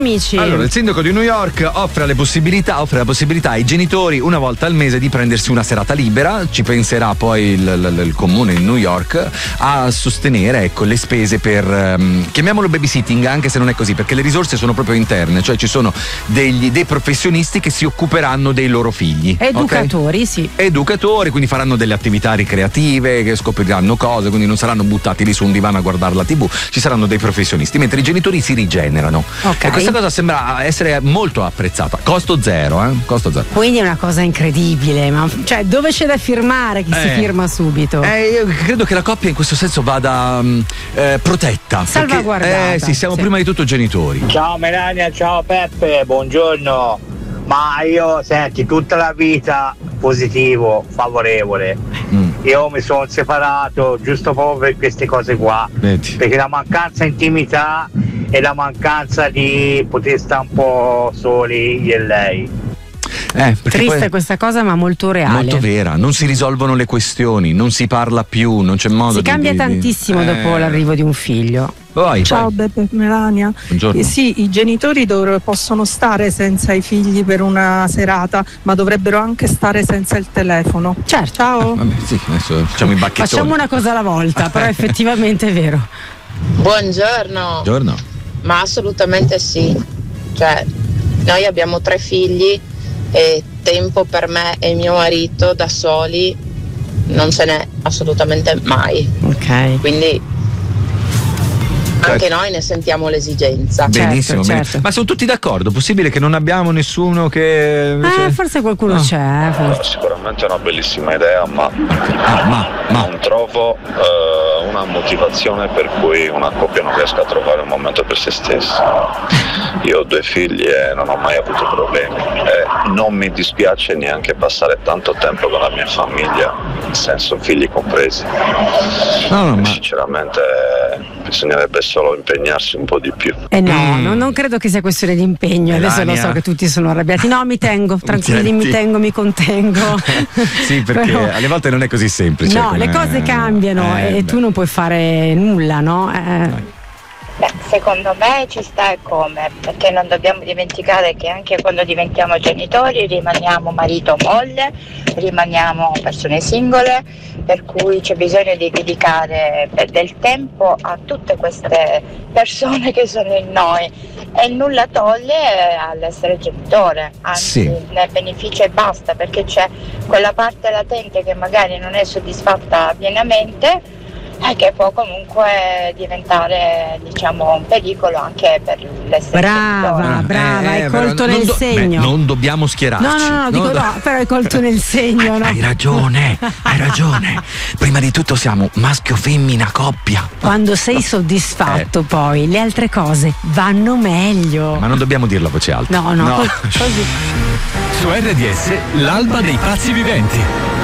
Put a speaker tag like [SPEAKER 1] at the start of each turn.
[SPEAKER 1] Amici.
[SPEAKER 2] Allora, il sindaco di New York offre la possibilità ai genitori una volta al mese di prendersi una serata libera. Ci penserà poi il comune di New York a sostenere, ecco, le spese per chiamiamolo babysitting, anche se non è così, perché le risorse sono proprio interne, cioè ci sono dei professionisti che si occuperanno dei loro figli.
[SPEAKER 1] Educatori,
[SPEAKER 2] okay?
[SPEAKER 1] Sì.
[SPEAKER 2] Educatori, quindi faranno delle attività ricreative, che scopriranno cose, quindi non saranno buttati lì su un divano a guardare la TV, ci saranno dei professionisti, mentre i genitori si rigenerano.
[SPEAKER 1] Okay.
[SPEAKER 2] E questa cosa sembra essere molto apprezzata. Costo zero.
[SPEAKER 1] Quindi è una cosa incredibile, ma cioè dove c'è da firmare che si firma subito?
[SPEAKER 2] Io credo che la coppia in questo senso vada protetta.
[SPEAKER 1] Salvaguardata.
[SPEAKER 2] Perché, sì, siamo prima di tutto genitori.
[SPEAKER 3] Ciao Melania, ciao Peppe, buongiorno. Ma io, senti, tutta la vita positivo, favorevole. Io mi sono separato giusto proprio per queste cose qua.
[SPEAKER 2] Vedi.
[SPEAKER 3] Perché la mancanza di intimità e la mancanza di poter stare un po' soli io e lei.
[SPEAKER 1] Triste poi, questa cosa, ma molto reale.
[SPEAKER 2] Molto vera, non si risolvono le questioni, non si parla più, non c'è modo
[SPEAKER 1] si cambia tantissimo dopo l'arrivo di un figlio.
[SPEAKER 4] Ciao Beppe e Melania.
[SPEAKER 2] Buongiorno.
[SPEAKER 4] Sì, i genitori possono stare senza i figli per una serata, ma dovrebbero anche stare senza il telefono.
[SPEAKER 1] Certo.
[SPEAKER 4] Ciao.
[SPEAKER 2] Vabbè, sì, adesso facciamo i bacchettoni.
[SPEAKER 1] Facciamo una cosa alla volta, però effettivamente è vero.
[SPEAKER 5] Buongiorno.
[SPEAKER 2] Buongiorno.
[SPEAKER 5] Ma assolutamente sì. Cioè, noi abbiamo 3 figli e tempo per me e mio marito da soli non ce n'è assolutamente mai.
[SPEAKER 1] Ok.
[SPEAKER 5] Quindi anche noi ne sentiamo l'esigenza.
[SPEAKER 2] Benissimo,
[SPEAKER 1] certo.
[SPEAKER 2] Ma sono tutti d'accordo? Possibile che non abbiamo nessuno che
[SPEAKER 1] forse qualcuno c'è.
[SPEAKER 6] Sicuramente è una bellissima idea, ma non trovo una motivazione per cui una coppia non riesca a trovare un momento per se stessa. Io ho 2 figli e non ho mai avuto problemi e non mi dispiace neanche passare tanto tempo con la mia famiglia, nel senso figli compresi. Sinceramente bisognerebbe solo impegnarsi un po' di più.
[SPEAKER 1] Non credo che sia questione di impegno. Adesso lo so che tutti sono arrabbiati. No, mi tengo, tranquilli, mi contengo.
[SPEAKER 2] Sì, perché
[SPEAKER 1] però,
[SPEAKER 2] alle volte non è così semplice.
[SPEAKER 1] No, le cose cambiano e tu non puoi fare nulla, no?
[SPEAKER 7] Secondo me ci sta e come, perché non dobbiamo dimenticare che anche quando diventiamo genitori rimaniamo marito o moglie, rimaniamo persone singole, per cui c'è bisogno di dedicare del tempo a tutte queste persone che sono in noi e nulla toglie all'essere genitore, anzi ne beneficia e basta, perché c'è quella parte latente che magari non è soddisfatta pienamente che può comunque diventare, diciamo, un pericolo anche per l'essere
[SPEAKER 1] brava, hai colto nel segno.
[SPEAKER 2] Non dobbiamo schierarci.
[SPEAKER 1] No, però hai colto nel segno. No?
[SPEAKER 2] Hai ragione. Prima di tutto siamo maschio, femmina, coppia.
[SPEAKER 1] Quando sei soddisfatto poi le altre cose vanno meglio.
[SPEAKER 2] Ma non dobbiamo dirlo a voce alta.
[SPEAKER 1] No. Così.
[SPEAKER 8] Su RDS, l'alba dei pazzi viventi.